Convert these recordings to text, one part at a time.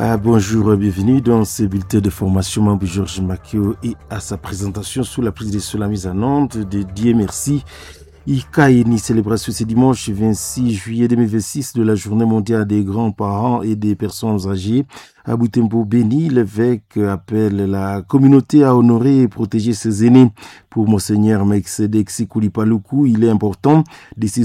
Bonjour, bienvenue dans ce bulletin de formation Mambo Georges Makio et à sa présentation sous la prise de sur la mise en onde de Dieu merci. Ikaini, célébration ce dimanche 26 juillet 2026 de la journée mondiale des grands-parents et des personnes âgées. À Butembo Béni, l'évêque appelle la communauté à honorer et protéger ses aînés. Pour Monseigneur Maïksedek Sikoulipaloukou, il est important de se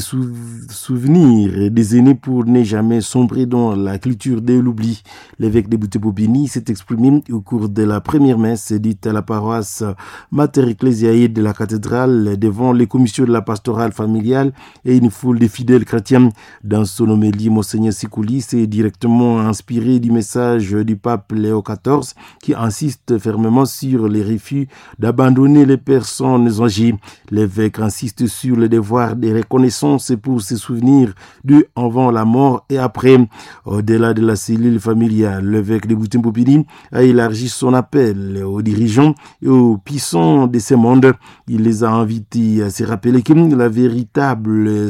souvenir des aînés pour ne jamais sombrer dans la culture de l'oubli. L'évêque de Butembo Béni s'est exprimé au cours de la première messe dite à la paroisse Mater Ecclesiae de la cathédrale devant les commissions de la pastorale familiale et une foule de fidèles chrétiens. Dans son homélie, Monseigneur Sikouli s'est directement inspiré du message du pape Léo XIV qui insiste fermement sur les refus d'abandonner les personnes âgées. L'évêque insiste sur le devoir de reconnaissance pour se souvenir d'eux avant la mort et après. Au-delà de la cellule familiale, l'évêque de Butembo Béni a élargi son appel aux dirigeants et aux puissants de ce monde. Il les a invités à se rappeler que la véritable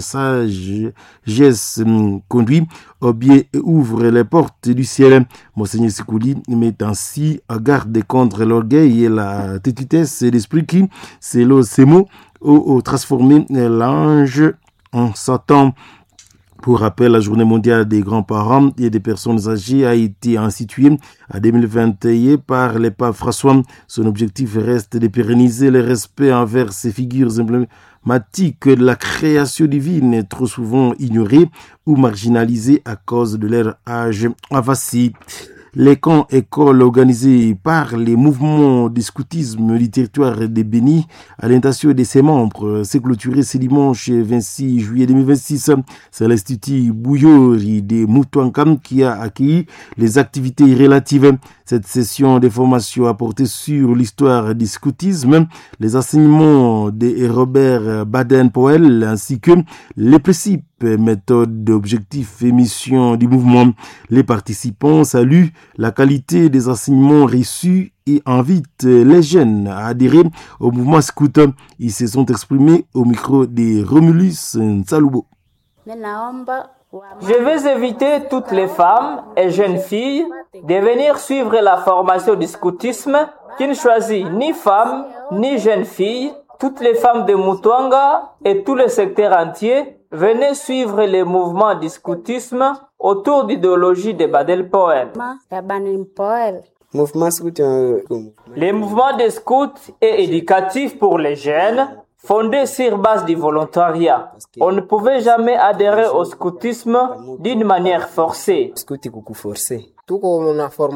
sagesse conduit au bien et ouvre les portes du ciel. Monseigneur Sikouli met ainsi en garde contre l'orgueil et la tétutesse d'esprit qui, selon ces mots, ont transformé l'ange en Satan. Pour rappel, la journée mondiale des grands-parents et des personnes âgées a été instituée en 2021 par le pape François. Son objectif reste de pérenniser le respect envers ces figures emblématiques de la création divine, trop souvent ignorées ou marginalisées à cause de leur âge avancé. Les camps écoles organisés par les mouvements de scoutisme du territoire de Béni à l'intention de ses membres s'est clôturé ce dimanche 26 juillet 2026. C'est l'Institut Bouillori de Moutouankam qui a accueilli les activités relatives. Cette session de formation a porté sur l'histoire du scoutisme, les enseignements de Robert Baden-Powell ainsi que les principes, méthodes, objectifs et missions du mouvement. Les participants saluent la qualité des enseignements reçus et invitent les jeunes à adhérer au mouvement scout. Ils se sont exprimés au micro de Romulus Nsalubo. Je vais inviter toutes les femmes et jeunes filles de venir suivre la formation du scoutisme qui ne choisit ni femmes ni jeunes filles. Toutes les femmes de Moutouanga et tout le secteur entier, venez suivre les mouvements du scoutisme autour d'idéologie de Baden-Powell. Les mouvements de scouts est éducatif pour les jeunes, fondé sur base du volontariat. On ne pouvait jamais adhérer au scoutisme d'une manière forcée.